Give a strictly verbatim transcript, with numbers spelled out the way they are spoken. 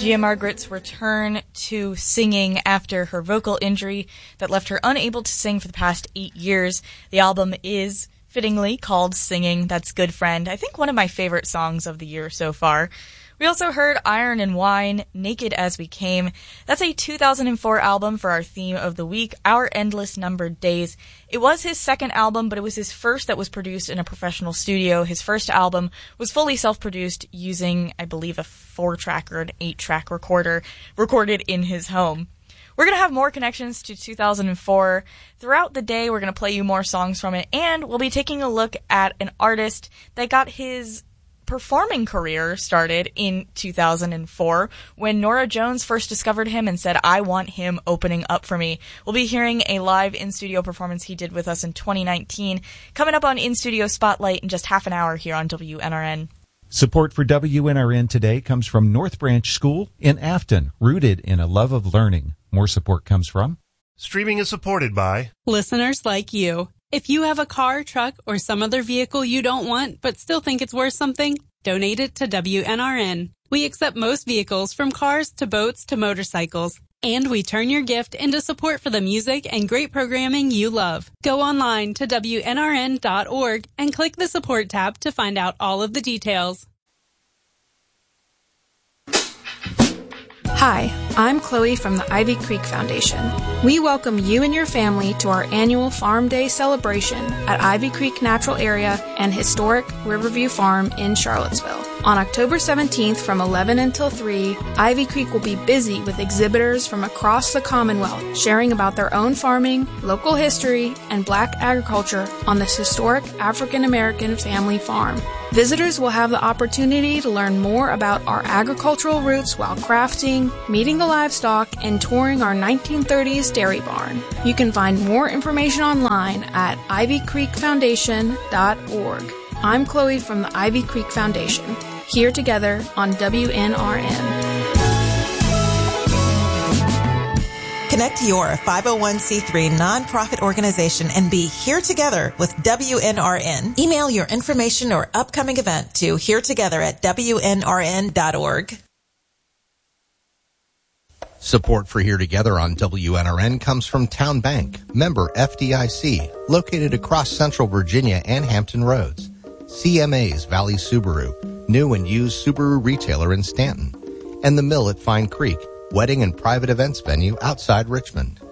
Gia Margaret's return to singing after her vocal injury that left her unable to sing for the past eight years. The album is fittingly called Singing That's Good Friend. I think one of my favorite songs of the year so far. We also heard Iron and Wine, Naked As We Came. That's a two thousand four album for our theme of the week, Our Endless Numbered Days. It was his second album, but it was his first that was produced in a professional studio. His first album was fully self-produced using, I believe, a four-track or an eight-track recorder recorded in his home. We're going to have more connections to two thousand four. Throughout the day, we're going to play you more songs from it, and we'll be taking a look at an artist that got his performing career started in two thousand four when Norah Jones first discovered him and said, I want him opening up for me. We'll be hearing a live in-studio performance he did with us in twenty nineteen, coming up on In-Studio Spotlight in just half an hour here on W N R N. Support for W N R N today comes from North Branch School in Afton, rooted in a love of learning. More support comes from... Streaming is supported by... listeners like you. If you have a car, truck, or some other vehicle you don't want but still think it's worth something, donate it to W N R N. We accept most vehicles from cars to boats to motorcycles. And we turn your gift into support for the music and great programming you love. Go online to W N R N dot org and click the support tab to find out all of the details. Hi, I'm Chloe from the Ivy Creek Foundation. We welcome you and your family to our annual Farm Day celebration at Ivy Creek Natural Area and historic Riverview Farm in Charlottesville. On October seventeenth from eleven until three, Ivy Creek will be busy with exhibitors from across the Commonwealth sharing about their own farming, local history, and black agriculture on this historic African-American family farm. Visitors will have the opportunity to learn more about our agricultural roots while crafting, meeting the livestock, and touring our nineteen thirties dairy barn. You can find more information online at ivy creek foundation dot org. I'm Chloe from the Ivy Creek Foundation, here together on W N R N. Connect your five oh one c three nonprofit organization and be here together with W N R N. Email your information or upcoming event to here together at W N R N dot org. Support for Here Together on W N R N comes from Town Bank, member F D I C, located across Central Virginia and Hampton Roads. C M A's Valley Subaru, new and used Subaru retailer in Stanton. And The Mill at Fine Creek, wedding and private events venue outside Richmond.